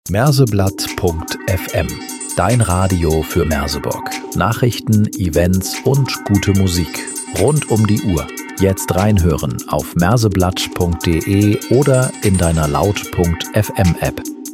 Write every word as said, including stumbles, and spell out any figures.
Merseblatt punkt f m. Dein Radio für Merseburg. Nachrichten, Events und gute Musik. Rund um die Uhr. Jetzt reinhören auf merseblatt punkt de oder in deiner Laut punkt f m App.